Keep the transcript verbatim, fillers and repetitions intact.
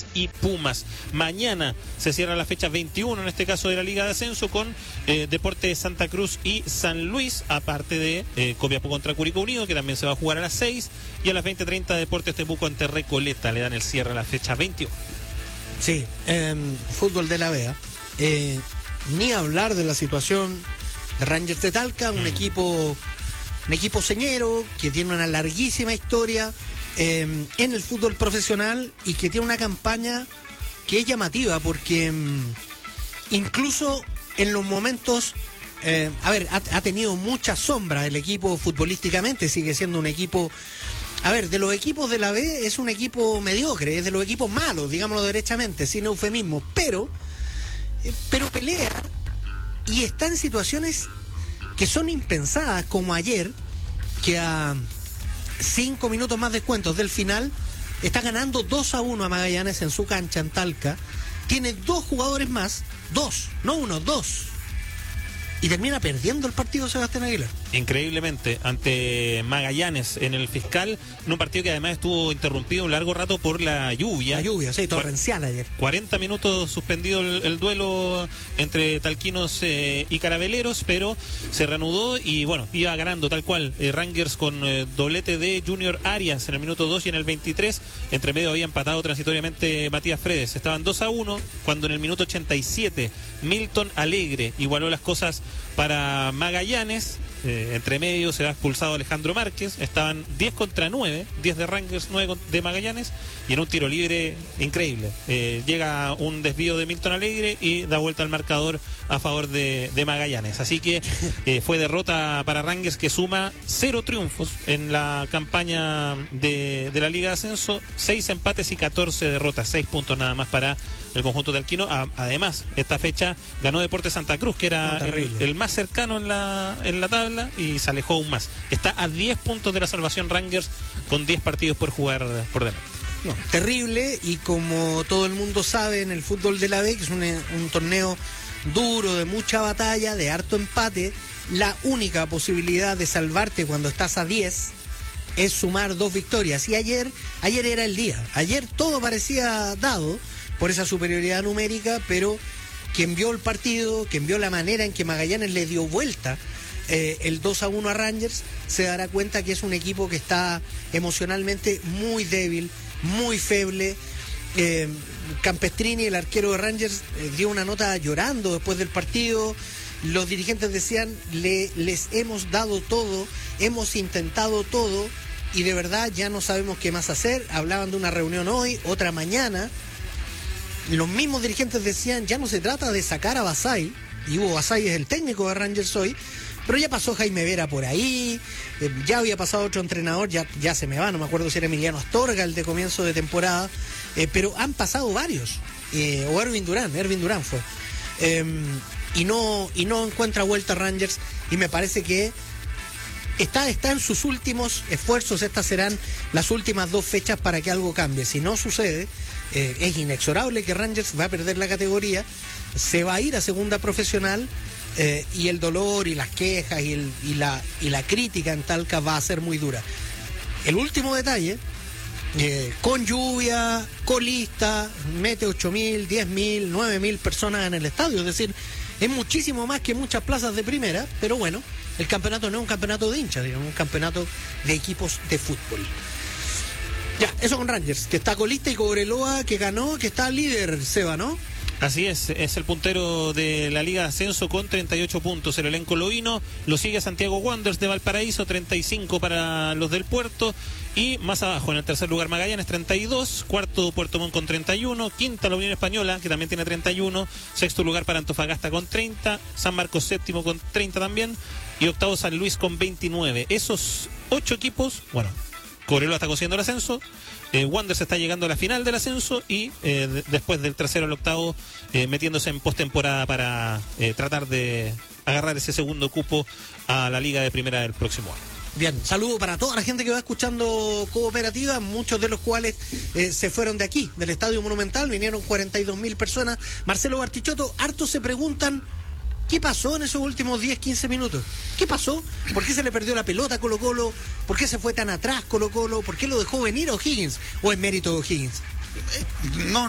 y Pumas. Mañana se cierra la fecha veintiuno, en este caso de la Liga de Ascenso, con eh, Deportes Santa Cruz y San Luis, aparte de eh, Copiapó contra Curicó Unido, que también se va a jugar a las seis, y a las veinte treinta Deportes Temuco ante Recoleta. Le dan el cierre a la fecha veintiuno. Sí, eh, fútbol de la B A. Eh, ni hablar de la situación de Rangers de Talca, un mm. equipo un equipo señero que tiene una larguísima historia eh, en el fútbol profesional y que tiene una campaña que es llamativa porque mm, incluso en los momentos, eh, a ver, ha, ha tenido mucha sombra el equipo futbolísticamente, sigue siendo un equipo, a ver, de los equipos de la B es un equipo mediocre, es de los equipos malos, digámoslo derechamente, sin eufemismo, pero, eh, pero pelea y está en situaciones que son impensadas, como ayer, que a cinco minutos más descuentos del final está ganando dos a uno a Magallanes en su cancha en Talca. Tiene dos jugadores más, dos, no uno, dos. Y termina perdiendo el partido Sebastián Aguilar. Increíblemente, ante Magallanes en el Fiscal, en un partido que además estuvo interrumpido un largo rato por la lluvia. La lluvia, sí, torrencial ayer. cuarenta minutos suspendido el, el duelo entre talquinos eh, y carabeleros, pero se reanudó y bueno, iba ganando tal cual. Eh, Rangers con eh, doblete de Junior Arias en el minuto dos y en el veintitrés. Entre medio había empatado transitoriamente Matías Fredes. Estaban dos a uno cuando en el minuto ochenta y siete Milton Alegre igualó las cosas para Magallanes. Eh, entre medio se va expulsado Alejandro Márquez. Estaban diez contra nueve, diez de Rangers, nueve de Magallanes, y en un tiro libre increíble eh, llega un desvío de Milton Alegre y da vuelta al marcador a favor de, de Magallanes. Así que eh, fue derrota para Rangers, que suma cero triunfos en la campaña de, de la Liga de Ascenso, seis empates y catorce derrotas, seis puntos nada más para el conjunto de Alquino. Además, esta fecha ganó Deportes Santa Cruz, que era no, el, el más cercano en la, en la tabla, y se alejó aún más. Está a diez puntos de la salvación Rangers, con diez partidos por jugar por delante. No, terrible, y como todo el mundo sabe en el fútbol de la B, que es un, un torneo duro, de mucha batalla, de harto empate, la única posibilidad de salvarte cuando estás a diez es sumar dos victorias. Y ayer, ayer era el día. Ayer todo parecía dado por esa superioridad numérica, pero quien vio el partido, quien vio la manera en que Magallanes le dio vuelta eh, el dos a uno a Rangers, se dará cuenta que es un equipo que está emocionalmente muy débil, muy feble. Eh, Campestrini, el arquero de Rangers, eh, dio una nota llorando después del partido. Los dirigentes decían, Le, les hemos dado todo, hemos intentado todo, y de verdad ya no sabemos qué más hacer. Hablaban de una reunión hoy, otra mañana. Los mismos dirigentes decían, ya no se trata de sacar a Basay, y Hugo Basay es el técnico de Rangers hoy, pero ya pasó Jaime Vera por ahí, eh, ya había pasado otro entrenador, ya, ya se me va, no me acuerdo si era Emiliano Astorga, el de comienzo de temporada, eh, pero han pasado varios, eh, o Ervin Durán, Ervin Durán fue, eh, y no y no encuentra vuelta Rangers, y me parece que está, está en sus últimos esfuerzos. Estas serán las últimas dos fechas para que algo cambie. Si no sucede, eh, es inexorable que Rangers va a perder la categoría, se va a ir a segunda profesional, eh, y el dolor y las quejas y, el, y, la, y la crítica en Talca va a ser muy dura. El último detalle, eh, con lluvia, colista, mete ocho mil, diez mil, nueve mil personas en el estadio, es decir, es muchísimo más que muchas plazas de primera, pero bueno, el campeonato no es un campeonato de hinchas, digamos, un campeonato de equipos de fútbol. Ya, eso con Rangers, que está colista, y Cobreloa, que ganó, que está líder, Seba, ¿no? Así es, es el puntero de la Liga de Ascenso con treinta y ocho puntos. El elenco loíno lo sigue Santiago Wanderers de Valparaíso, treinta y cinco para los del Puerto. Y más abajo, en el tercer lugar, Magallanes, treinta y dos. Cuarto, Puerto Montt con treinta y uno. Quinta, la Unión Española, que también tiene treinta y uno. Sexto lugar para Antofagasta con treinta. San Marcos séptimo con treinta también. Y octavo, San Luis con veintinueve. Esos ocho equipos, bueno, Cobreloa está consiguiendo el ascenso. Eh, Wanderers está llegando a la final del ascenso, y eh, de, después del tercero al octavo eh, metiéndose en postemporada para eh, tratar de agarrar ese segundo cupo a la Liga de Primera del próximo año. Bien, saludo para toda la gente que va escuchando Cooperativa, muchos de los cuales eh, se fueron de aquí, del Estadio Monumental, vinieron cuarenta y dos mil personas. Marcelo Bartichotto, hartos se preguntan, ¿qué pasó en esos últimos diez, quince minutos? ¿Qué pasó? ¿Por qué se le perdió la pelota a Colo Colo? ¿Por qué se fue tan atrás Colo Colo? ¿Por qué lo dejó venir O'Higgins? ¿O es mérito de O'Higgins? No,